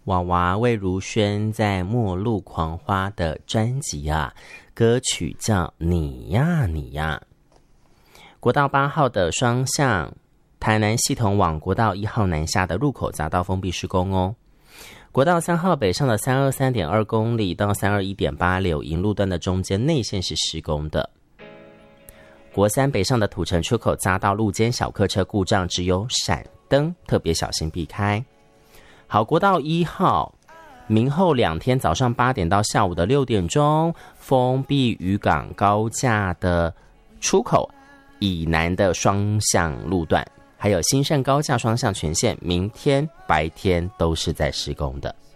娃娃魏如萱在《末路狂花》的专辑啊，歌曲叫《你呀你呀》。国道8号的双向台南系统往国道1号南下的入口匝道封闭施工哦。国道3号北上的 323.2 公里到 321.8 柳营路段的中间内线是施工的。国3北上的土城出口匝道路肩小客车故障，只有闪灯，特别小心避开。好，国道1号明后2天早上8点到下午的6点钟，封闭渔港高架的出口以南的双向路段，还有新盛高架双向全线，明天白天都是在施工的。